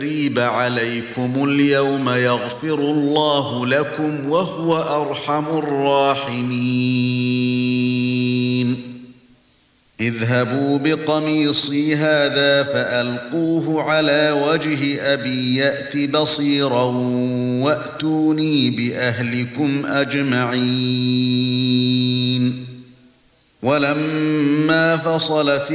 تثريب عليكم اليوم يغفر الله لكم وهو أرحم الراحمين اذهبوا بقميصي هذا فألقوه على وجه أبي يأت بصيرا وأتوني بأهلكم أجمعين ولما فصلت